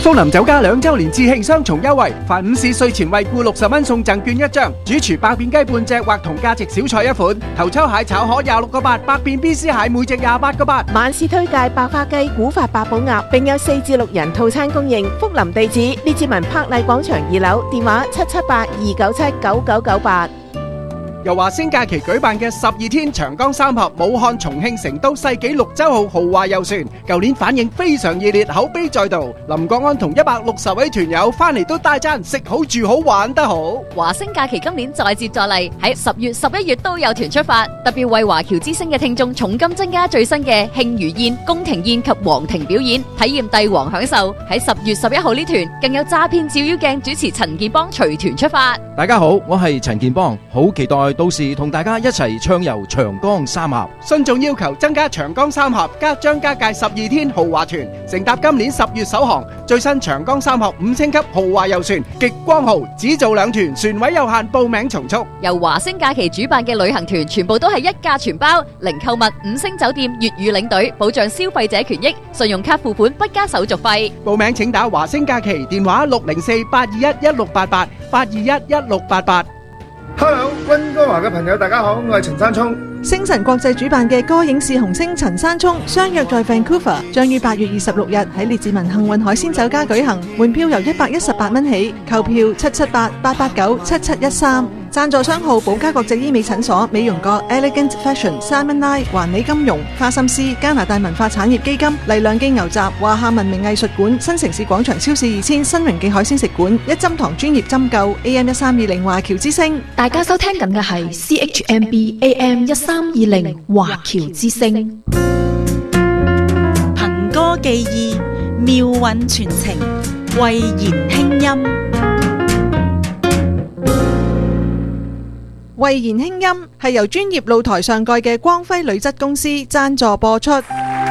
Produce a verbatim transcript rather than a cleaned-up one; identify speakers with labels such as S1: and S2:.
S1: 蘇林酒家兩週年致慶雙重優惠，凡午市稅前惠顧六十蚊送贈券一張，主廚白片雞半隻或同價值小菜一款，頭抽蟹炒河廿六個八，百變 B C 蟹每隻廿八個八。
S2: 晚市推介白花雞、古法八寶鴨，並有四至六人套餐供應。福林地址：列治文柏麗廣場二樓，電話七七八二九七九九九八。
S1: 由華星假期舉辦嘅十二天長江三峽武漢、重慶、成都世紀綠洲號豪華遊船，舊年反應非常熱烈，口碑再度。林國安同一百六十位團友翻嚟都大讚食好住好玩得好。
S3: 華星假期今年再接再厲，喺十月十一月都有團出發，特別為華僑之星嘅聽眾重金增加最新嘅慶餘宴、宮廷宴及皇庭表演，體驗帝王享受。喺十月十一號呢團更有詐騙照妖鏡主持陳建邦隨團出發。
S4: 大家好，我係陳建邦，好期待到時同大家一齊暢遊長江三峽。
S1: 信眾要求增加長江三峽加張家界十二天豪華團，乘搭今年十月首航最新長江三峽五星級豪華遊船極光號，只做兩團，船位有限，報名從速。
S3: 由華星假期主辦嘅旅行團全部都係一價全包，零購物、五星酒店、粵語領隊，保障消費者權益，信用卡付款不加手續費。
S1: 報名請打華星假期電話六零四八二一一六八八八二一一六八八。
S5: Hello， 溫哥華嘅朋友大家好，我係陳山聰。
S6: 星晨國際主辦嘅歌影視紅星陳山聰相約在 Vancouver， 將於八月二十六日喺列治文幸運海鮮酒家舉行，門票由一百一十八蚊起，購票七七八八八九七七一三。贊助商號寶嘉國際醫美診所、美容閣、Elegant Fashion、Simon Lai、環美金融、花心思、加拿大文化產業基金、麗亮記牛雜、華夏文明藝術館、新城市廣場超市二千、新榮記海鮮食館、一針堂專業針灸、A M 一三二零華僑之聲。
S7: 大家收聽緊嘅係 C H M B A M 一三二零華僑之聲。
S8: 憑歌寄意，妙韻傳情，慧言輕音。
S6: 慧言輕音係由專業露台上蓋嘅光輝鋁質公司贊助播出。